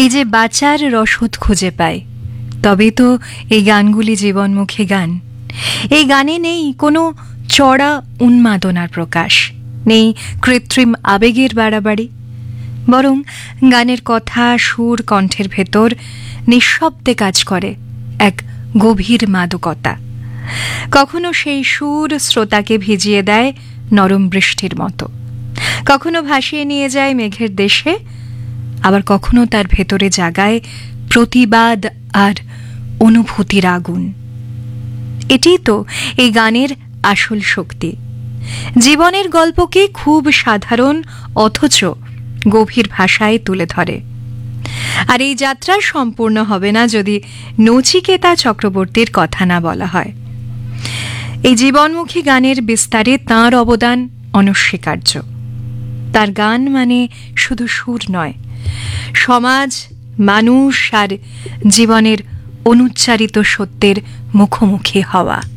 এই যে বাঁচার রসদ খুঁজে পায়, তবে তো এই গানগুলি জীবনমুখী গান। এই গানে নেই কোনো চড়া উন্মাদনার প্রকাশ, নেই কৃত্রিম আবেগের বাড়াবাড়ি, বরং গানের কথা, সুর, কণ্ঠের ভেতর নিঃশব্দে কাজ করে এক গভীর মাদকতা। কখনো সেই সুর শ্রোতাকে ভিজিয়ে দেয় নরম বৃষ্টির মতো, কখনো ভাসিয়ে নিয়ে যায় মেঘের দেশে, আবার কখনো তার ভেতরে জাগায় প্রতিবাদ আর অনুভূতির আগুন। এটি তো এই গানের আসল শক্তি। জীবনের গল্পকে খুব সাধারণ অথচ গভীর ভাষায় তুলে ধরে। আর এই যাত্রা সম্পূর্ণ হবে না যদি নচিকেতা চক্রবর্তীর কথা না বলা হয়। এই জীবনমুখী গানের বিস্তারে তাঁর অবদান অনস্বীকার্য। তার গান মানে শুধু সুর নয়, সমাজ, মানুষ আর জীবনের অনুচ্চারিত সত্যের মুখোমুখি হওয়া।